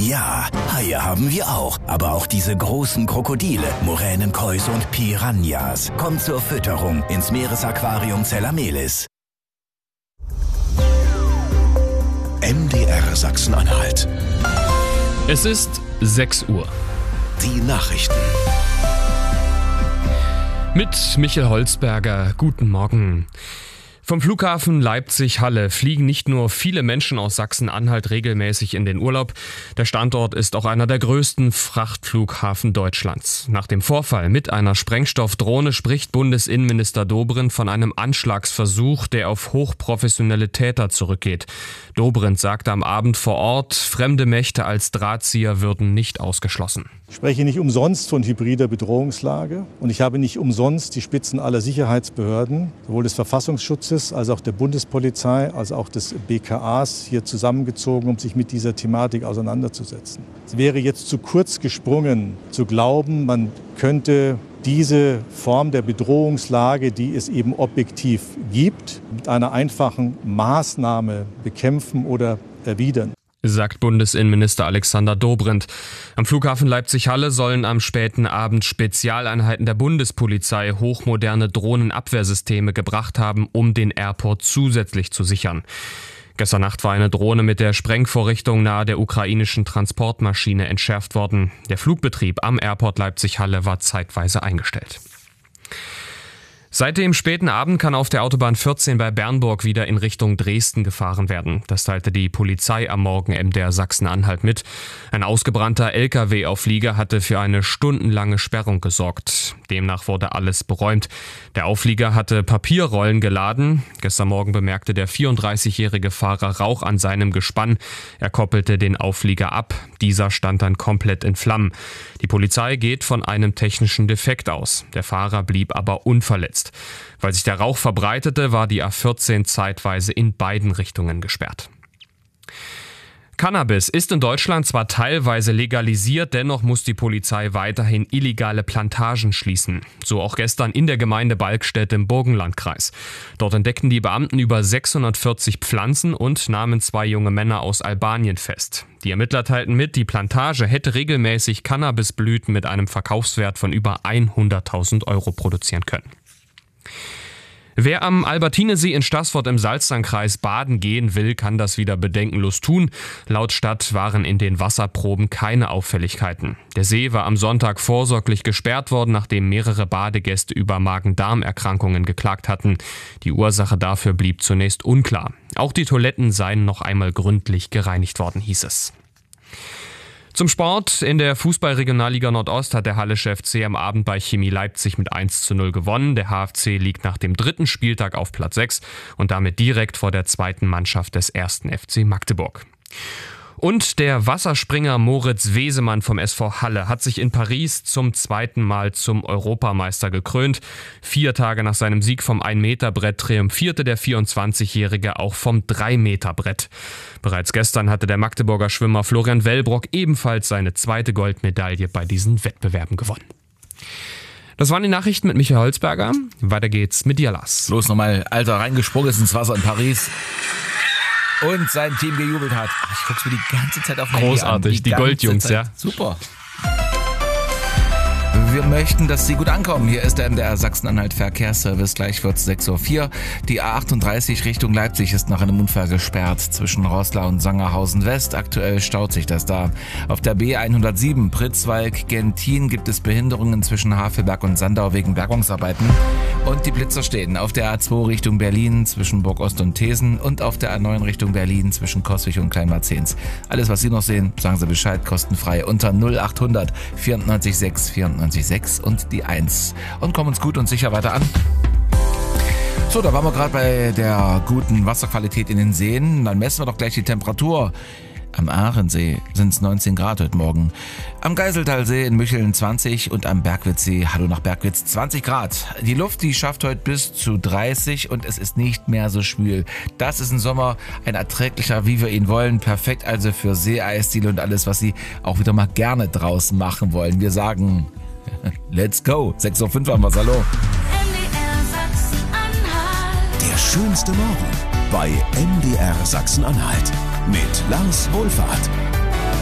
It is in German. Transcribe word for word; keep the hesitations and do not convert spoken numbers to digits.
Ja, Haie haben wir auch, aber auch diese großen Krokodile, Moränenkäuse und Piranhas. Kommt zur Fütterung ins Meeresaquarium Zellamelis. M D R Sachsen-Anhalt. Es ist sechs Uhr. Die Nachrichten. Mit Michael Holzberger. Guten Morgen. Vom Flughafen Leipzig-Halle fliegen nicht nur viele Menschen aus Sachsen-Anhalt regelmäßig in den Urlaub. Der Standort ist auch einer der größten Frachtflughafen Deutschlands. Nach dem Vorfall mit einer Sprengstoffdrohne spricht Bundesinnenminister Dobrindt von einem Anschlagsversuch, der auf hochprofessionelle Täter zurückgeht. Dobrindt sagte am Abend vor Ort, fremde Mächte als Drahtzieher würden nicht ausgeschlossen. Ich spreche nicht umsonst von hybrider Bedrohungslage und ich habe nicht umsonst die Spitzen aller Sicherheitsbehörden, sowohl des Verfassungsschutzes als auch der Bundespolizei, als auch des B K As hier zusammengezogen, um sich mit dieser Thematik auseinanderzusetzen. Es wäre jetzt zu kurz gesprungen, zu glauben, man könnte diese Form der Bedrohungslage, die es eben objektiv gibt, mit einer einfachen Maßnahme bekämpfen oder erwidern. Sagt Bundesinnenminister Alexander Dobrindt. Am Flughafen Leipzig-Halle sollen am späten Abend Spezialeinheiten der Bundespolizei hochmoderne Drohnenabwehrsysteme gebracht haben, um den Airport zusätzlich zu sichern. Gestern Nacht war eine Drohne mit der Sprengvorrichtung nahe der ukrainischen Transportmaschine entschärft worden. Der Flugbetrieb am Airport Leipzig-Halle war zeitweise eingestellt. Seit dem späten Abend kann auf der Autobahn vierzehn bei Bernburg wieder in Richtung Dresden gefahren werden. Das teilte die Polizei am Morgen M D R Sachsen-Anhalt mit. Ein ausgebrannter L K W-Auflieger hatte für eine stundenlange Sperrung gesorgt. Demnach wurde alles beräumt. Der Auflieger hatte Papierrollen geladen. Gestern Morgen bemerkte der vierunddreißigjährige Fahrer Rauch an seinem Gespann. Er koppelte den Auflieger ab. Dieser stand dann komplett in Flammen. Die Polizei geht von einem technischen Defekt aus. Der Fahrer blieb aber unverletzt. Weil sich der Rauch verbreitete, war die A vierzehn zeitweise in beiden Richtungen gesperrt. Cannabis ist in Deutschland zwar teilweise legalisiert, dennoch muss die Polizei weiterhin illegale Plantagen schließen. So auch gestern in der Gemeinde Balkstedt im Burgenlandkreis. Dort entdeckten die Beamten über sechshundertvierzig Pflanzen und nahmen zwei junge Männer aus Albanien fest. Die Ermittler teilten mit, die Plantage hätte regelmäßig Cannabisblüten mit einem Verkaufswert von über hunderttausend Euro produzieren können. Wer am Albertinesee in Staßfurt im Salzlandkreis baden gehen will, kann das wieder bedenkenlos tun. Laut Stadt waren in den Wasserproben keine Auffälligkeiten. Der See war am Sonntag vorsorglich gesperrt worden, nachdem mehrere Badegäste über Magen-Darm-Erkrankungen geklagt hatten. Die Ursache dafür blieb zunächst unklar. Auch die Toiletten seien noch einmal gründlich gereinigt worden, hieß es. Zum Sport. In der Fußball-Regionalliga Nordost hat der Hallische F C am Abend bei Chemie Leipzig mit eins zu null gewonnen. Der H F C liegt nach dem dritten Spieltag auf Platz sechs und damit direkt vor der zweiten Mannschaft des ersten F C Magdeburg. Und der Wasserspringer Moritz Wesemann vom S V Halle hat sich in Paris zum zweiten Mal zum Europameister gekrönt. Vier Tage nach seinem Sieg vom ein-Meter-Brett triumphierte der vierundzwanzigjährige auch vom drei-Meter-Brett. Bereits gestern hatte der Magdeburger Schwimmer Florian Wellbrock ebenfalls seine zweite Goldmedaille bei diesen Wettbewerben gewonnen. Das waren die Nachrichten mit Michael Holzberger. Weiter geht's mit dir, Lars. Los nochmal, Alter, reingesprungen ist ins Wasser in Paris. Und sein Team gejubelt hat. Ach, ich guck's mir die ganze Zeit auf mein Handy an. Großartig, die, die Goldjungs, Zeit. Ja. Super. Wir möchten, dass Sie gut ankommen. Hier ist der M D R Sachsen-Anhalt Verkehrsservice. Gleich wird's sechs Uhr vier. Die A achtunddreißig Richtung Leipzig ist nach einem Unfall gesperrt. Zwischen Roßla und Sangerhausen West. Aktuell staut sich das da. Auf der B hundertsieben Pritzwalk-Gentin gibt es Behinderungen zwischen Havelberg und Sandau wegen Bergungsarbeiten. Und die Blitzer stehen auf der A zwei Richtung Berlin zwischen Burgost und Thesen und auf der A neun Richtung Berlin zwischen Coswig und Kleinmarzens. Alles, was Sie noch sehen, sagen Sie Bescheid, kostenfrei unter null achthundert vierundneunzig sechs vierundneunzig sechs und die eins. Und kommen uns gut und sicher weiter an. So, da waren wir gerade bei der guten Wasserqualität in den Seen. Dann messen wir doch gleich die Temperatur. Am Ahrensee sind es neunzehn Grad heute Morgen. Am Geiseltalsee in Mücheln zwanzig und am Bergwitzsee, hallo nach Bergwitz, zwanzig Grad. Die Luft, die schafft heute bis zu dreißig und es ist nicht mehr so schwül. Das ist ein Sommer, ein erträglicher, wie wir ihn wollen. Perfekt also für Seeeisdiele und alles, was Sie auch wieder mal gerne draußen machen wollen. Wir sagen, let's go. sechs Uhr fünf haben wir's, hallo. Der schönste Morgen bei M D R Sachsen-Anhalt mit Lars Wohlfahrt.